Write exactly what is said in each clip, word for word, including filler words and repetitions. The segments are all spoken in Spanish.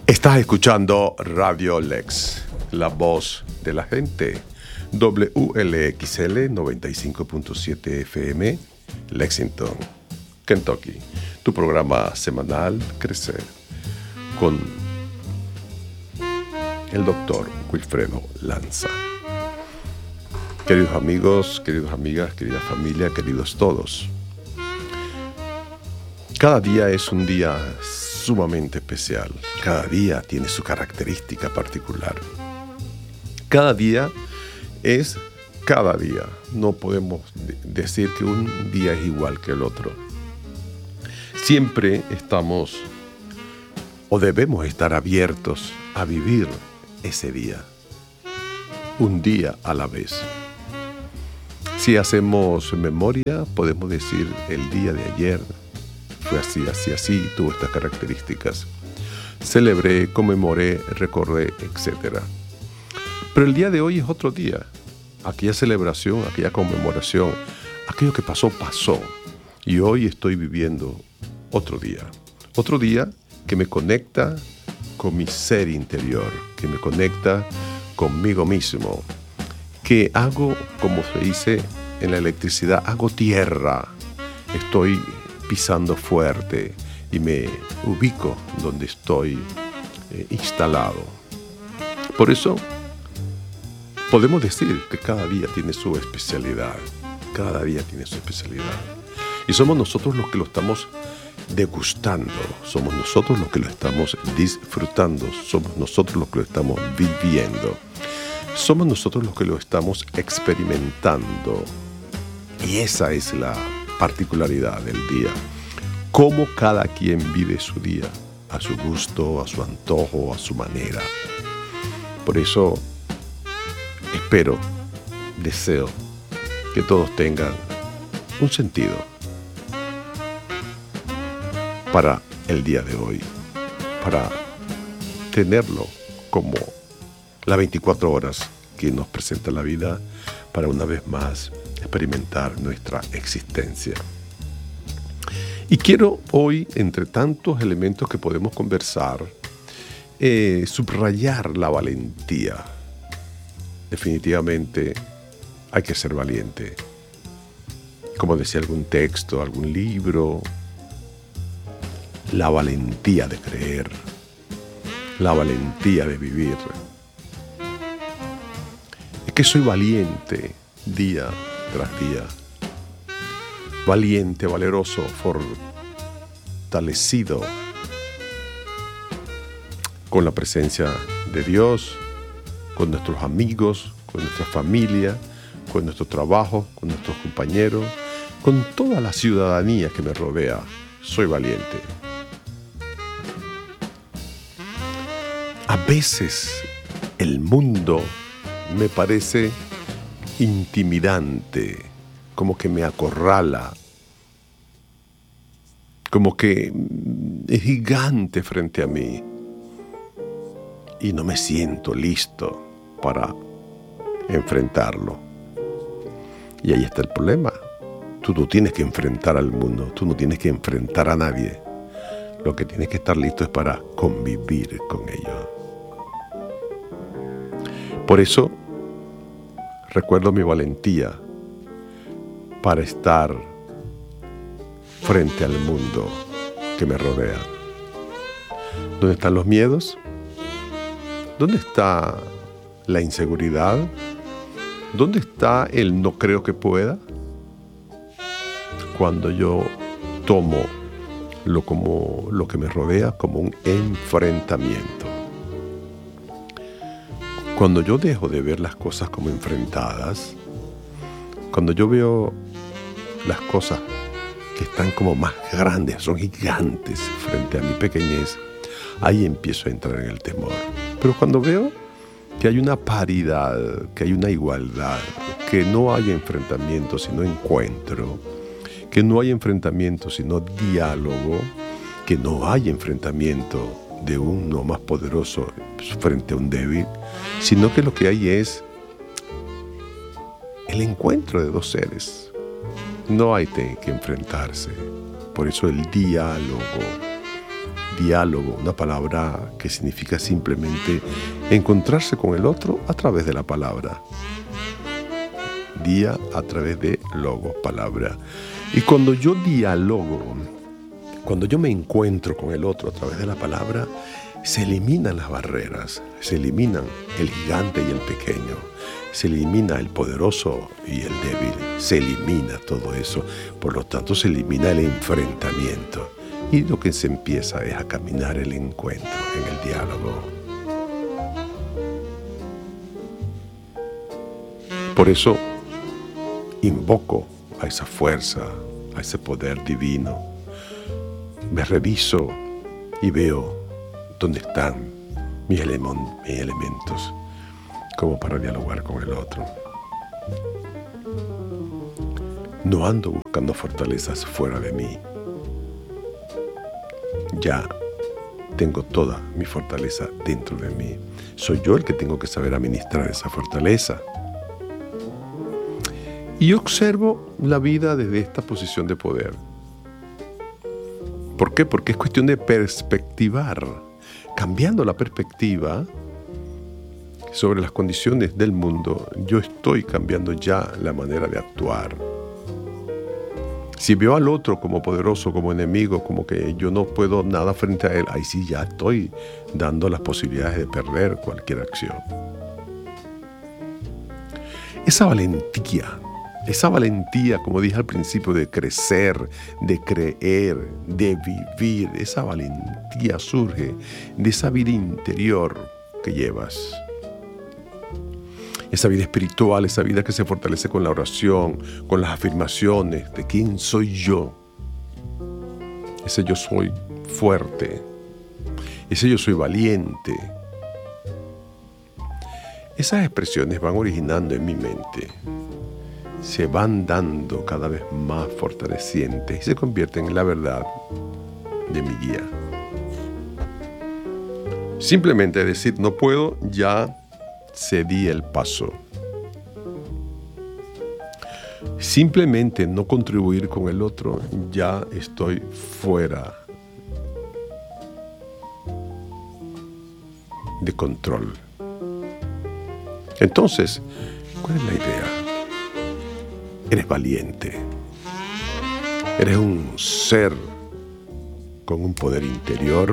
Estás escuchando Radio Lex, la voz de la gente. W L X L noventa y cinco punto siete F M, Lexington, Kentucky. Tu programa semanal Crecer con el doctor Wilfredo Lanza. Queridos amigos, queridas amigas, querida familia, queridos todos. Cada día es un día sumamente especial. Cada día tiene su característica particular. Cada día es cada día. No podemos de- decir que un día es igual que el otro. Siempre estamos o debemos estar abiertos a vivir ese día. Un día a la vez. Si hacemos memoria, podemos decir el día de ayer fue así, así, así, tuvo estas características. Celebré, conmemoré, recordé, etcétera. Pero el día de hoy es otro día. Aquella celebración, aquella conmemoración, aquello que pasó, pasó. Y hoy estoy viviendo otro día. Otro día que me conecta con mi ser interior, que me conecta conmigo mismo, que hago, como se dice en la electricidad, hago tierra. Estoy pisando fuerte y me ubico donde estoy eh, instalado. Por eso podemos decir que cada día tiene su especialidad. Cada día tiene su especialidad. Y somos nosotros los que lo estamos degustando. Somos nosotros los que lo estamos disfrutando. Somos nosotros los que lo estamos viviendo. Somos nosotros los que lo estamos experimentando. Y esa es la particularidad del día. Cómo cada quien vive su día, a su gusto, a su antojo, a su manera. Por eso espero, deseo que todos tengan un sentido para el día de hoy, para tenerlo como las veinticuatro horas que nos presenta la vida, para una vez más experimentar nuestra existencia. Y quiero hoy, entre tantos elementos que podemos conversar, eh, subrayar la valentía. Definitivamente hay que ser valiente. Como decía algún texto, algún libro, la valentía de creer, la valentía de vivir. Es que soy valiente día tras día. Valiente, valeroso, fortalecido con la presencia de Dios, con nuestros amigos, con nuestra familia, con nuestro trabajo, con nuestros compañeros, con toda la ciudadanía que me rodea. Soy valiente. A veces el mundo me parece intimidante, como que me acorrala, como que es gigante frente a mí y no me siento listo para enfrentarlo. Y ahí está el problema. Tú no tienes que enfrentar al mundo, tú no tienes que enfrentar a nadie. Lo que tienes que estar listo es para convivir con ello. Por eso recuerdo mi valentía para estar frente al mundo que me rodea. ¿Dónde están los miedos? ¿Dónde está la inseguridad? ¿Dónde está el no creo que pueda? Cuando yo tomo lo, como, lo que me rodea como un enfrentamiento. Cuando yo dejo de ver las cosas como enfrentadas, cuando yo veo las cosas que están como más grandes, son gigantes frente a mi pequeñez, ahí empiezo a entrar en el temor. Pero cuando veo que hay una paridad, que hay una igualdad, que no hay enfrentamiento sino encuentro, que no hay enfrentamiento sino diálogo, que no hay enfrentamiento de uno más poderoso frente a un débil, sino que lo que hay es el encuentro de dos seres. No hay que enfrentarse. Por eso el diálogo. diálogo, una palabra que significa simplemente encontrarse con el otro a través de la palabra. Día a través de logos, palabra. Y cuando yo dialogo, cuando yo me encuentro con el otro a través de la palabra, se eliminan las barreras, se eliminan el gigante y el pequeño, se elimina el poderoso y el débil, se elimina todo eso. Por lo tanto, se elimina el enfrentamiento. Y lo que se empieza es a caminar el encuentro en el diálogo. Por eso invoco a esa fuerza, a ese poder divino. Me reviso y veo dónde están mis, ele- mis elementos, como para dialogar con el otro. No ando buscando fortalezas fuera de mí. Ya tengo toda mi fortaleza dentro de mí. Soy yo el que tengo que saber administrar esa fortaleza. Y yo observo la vida desde esta posición de poder. ¿Por qué? Porque es cuestión de perspectivar. Cambiando la perspectiva sobre las condiciones del mundo, yo estoy cambiando ya la manera de actuar. Si veo al otro como poderoso, como enemigo, como que yo no puedo nada frente a él, ahí sí ya estoy dando las posibilidades de perder cualquier acción. Esa valentía, esa valentía, como dije al principio, de crecer, de creer, de vivir, esa valentía surge de esa vida interior que llevas. Esa vida espiritual, esa vida que se fortalece con la oración, con las afirmaciones de quién soy yo. Ese yo soy fuerte. Ese yo soy valiente. Esas expresiones van originando en mi mente. Se van dando cada vez más fortalecientes y se convierten en la verdad de mi guía. Simplemente decir no puedo, ya cedí el paso. Simplemente no contribuir con el otro, ya estoy fuera de control. Entonces, ¿cuál es la idea? Eres valiente. Eres un ser con un poder interior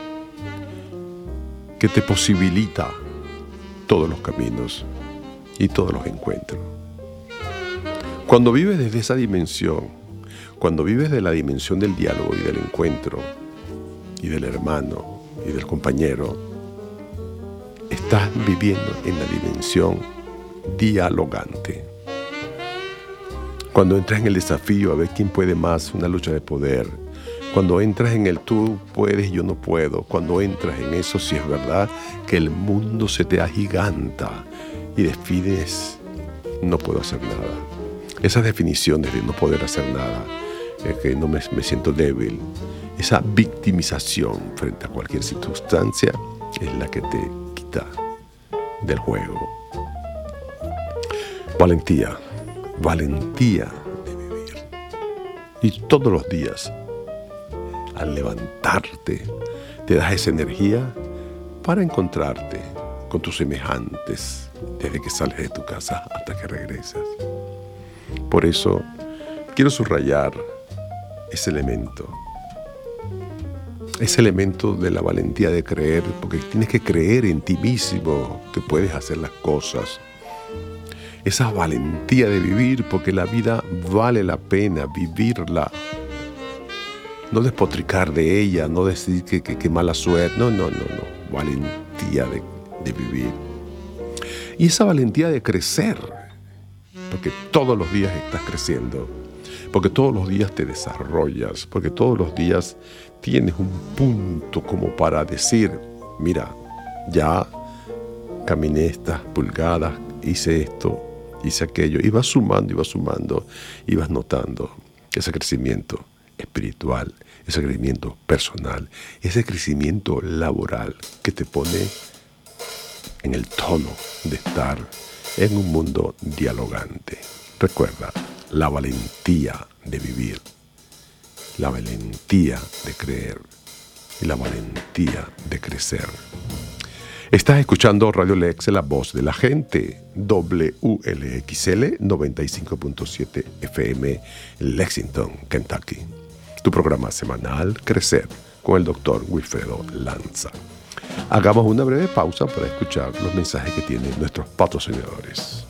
que te posibilita todos los caminos y todos los encuentros. Cuando vives desde esa dimensión, cuando vives de la dimensión del diálogo y del encuentro y del hermano y del compañero, estás viviendo en la dimensión dialogante. Cuando entras en el desafío a ver quién puede más, una lucha de poder. Cuando entras en el tú puedes, yo no puedo. Cuando entras en eso, sí es verdad que el mundo se te agiganta y defines, no puedo hacer nada. Esas definiciones de no poder hacer nada, es que no me, me siento débil, esa victimización frente a cualquier circunstancia es la que te quita del juego. Valentía, valentía de vivir. Y todos los días, al levantarte, te das esa energía para encontrarte con tus semejantes desde que sales de tu casa hasta que regresas. Por eso quiero subrayar ese elemento, ese elemento de la valentía de creer, porque tienes que creer en ti mismo que puedes hacer las cosas. Esa valentía de vivir, porque la vida vale la pena vivirla. No despotricar de ella, no decir que, que, que mala suerte. No, no, no, no. Valentía de, de vivir. Y esa valentía de crecer, porque todos los días estás creciendo, porque todos los días te desarrollas, porque todos los días tienes un punto como para decir, mira, ya caminé estas pulgadas, hice esto, hice aquello, y vas sumando, y vas sumando, y vas notando ese crecimiento espiritual, ese crecimiento personal, ese crecimiento laboral que te pone en el tono de estar en un mundo dialogante. Recuerda, la valentía de vivir, la valentía de creer, y la valentía de crecer. Estás escuchando Radio Lex, la voz de la gente, W L X L noventa y cinco punto siete F M, Lexington, Kentucky. Tu programa semanal Crecer con el doctor Wilfredo Lanza. Hagamos una breve pausa para escuchar los mensajes que tienen nuestros patrocinadores.